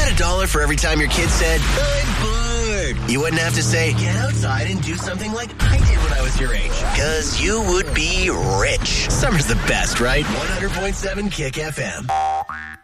Bet $1 for every time your kid said, I'm bored. You wouldn't have to say, get outside and do something like I did when I was your age. Because you would be rich. Summer's the best, right? 100.7 Kick FM.